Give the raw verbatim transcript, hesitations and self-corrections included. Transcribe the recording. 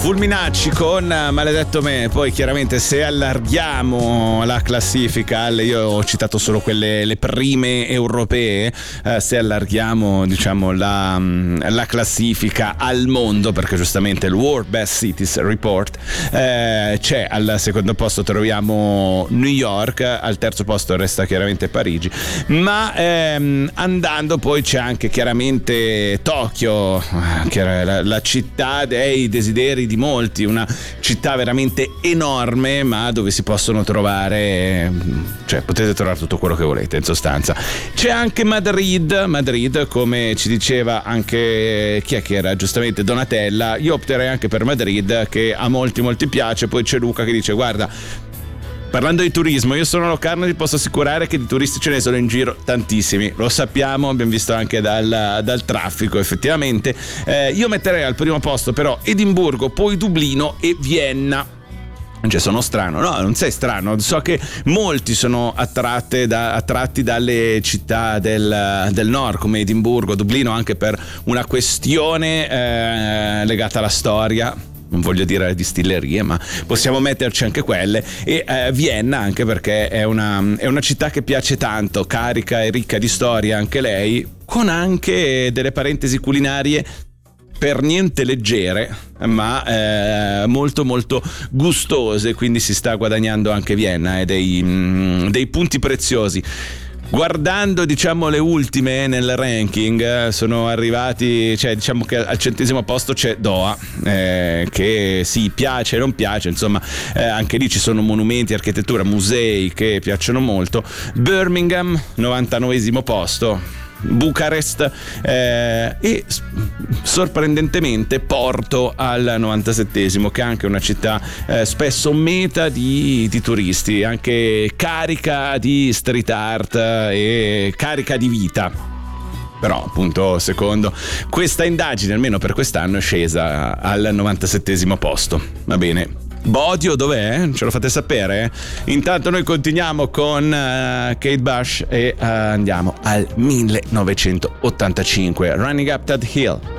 Fulminacci con Maledetto Me. Poi chiaramente se allarghiamo la classifica, io ho citato solo quelle le prime europee, eh, se allarghiamo diciamo la, la classifica al mondo, perché giustamente il World Best Cities Report, eh, c'è al secondo posto troviamo New York, al terzo posto resta chiaramente Parigi, ma ehm, andando poi c'è anche chiaramente Tokyo, che era la, la città dei desideri di molti, una città veramente enorme, ma dove si possono trovare, cioè potete trovare tutto quello che volete in sostanza. C'è anche Madrid, Madrid come ci diceva anche chi è che era giustamente Donatella, io opterei anche per Madrid, che a molti molti piace. Poi c'è Luca che dice guarda, parlando di turismo, io sono locarno, ti posso assicurare che di turisti ce ne sono in giro tantissimi, lo sappiamo, abbiamo visto anche dal, dal traffico effettivamente. Eh, io metterei al primo posto però Edimburgo, poi Dublino e Vienna. Cioè sono strano? No, non sei strano, so che molti sono attratte da, attratti dalle città del, del nord come Edimburgo, Dublino, anche per una questione eh, legata alla storia. Non voglio dire le distillerie, ma possiamo metterci anche quelle. E eh, Vienna anche perché è una, è una città che piace tanto, carica e ricca di storia anche lei, con anche delle parentesi culinarie per niente leggere, ma eh, molto molto gustose, quindi si sta guadagnando anche Vienna e dei, mh, dei punti preziosi. Guardando diciamo le ultime nel ranking, sono arrivati, cioè diciamo che al centesimo posto c'è Doha, eh, che sì, piace e non piace, insomma eh, anche lì ci sono monumenti, architettura, musei che piacciono molto. Birmingham, novantanovesimo posto. Bucarest eh, e sorprendentemente Porto al novantasettesimo, che è anche una città eh, spesso meta di, di turisti, anche carica di street art e carica di vita. Però appunto secondo questa indagine, almeno per quest'anno, è scesa al novantasettesimo posto. Va bene, Bodio dov'è? Ce lo fate sapere? Intanto noi continuiamo con uh, Kate Bush e uh, andiamo al millenovecentottantacinque, Running Up That Hill.